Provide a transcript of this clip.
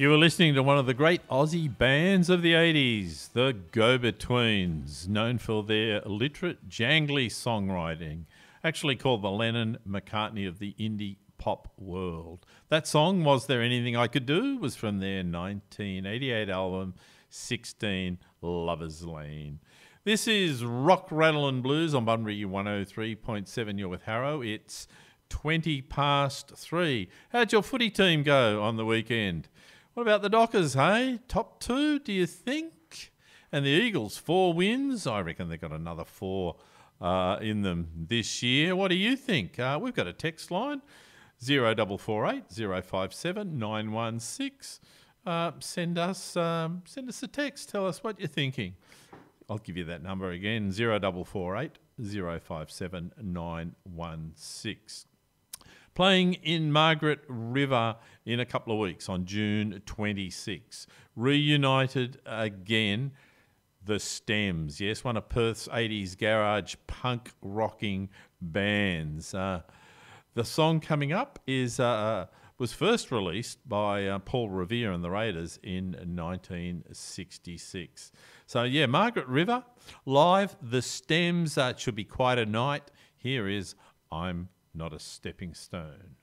You were listening to one of the great Aussie bands of the 80s, the Go-Betweens, known for their literate, jangly songwriting, actually called the Lennon-McCartney of the indie pop world. That song, Was There Anything I Could Do, was from their 1988 album, 16 Lover's Lane. This is Rock, Rattle and Blues on Bunbury 103.7. You're with Harrow. It's 20 past 3. How'd your footy team go on the weekend? What about the Dockers, hey? Top 2, do you think? And the Eagles, 4 wins. I reckon they've got another 4 in them this year. What do you think? We've got a text line, 0448 057 916. Send us a text. Tell us what you're thinking. I'll give you that number again, 0448 057 916. Playing in Margaret River in a couple of weeks on June 26. Reunited again, the Stems. Yes, one of Perth's 80s garage punk rocking bands. The song coming up was first released by Paul Revere and the Raiders in 1966. So, yeah, Margaret River, live, the Stems. It should be quite a night. Here is I'm Not a Stepping Stone.